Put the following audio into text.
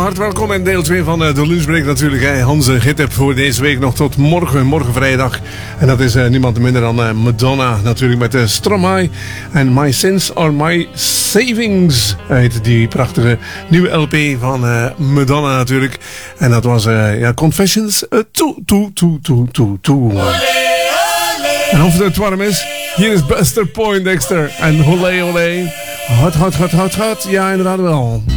hart welkom in deel 2 van de lunchbreak natuurlijk. Hans Gittep voor deze week nog tot morgen vrijdag. En dat is niemand minder dan Madonna natuurlijk met Stromae. En My Sins Are My Savings heet die prachtige nieuwe LP van Madonna natuurlijk. En dat was Confessions 2. En of het warm is, hier is Buster Poindexter en Olé Olé. Hot. Ja, inderdaad wel.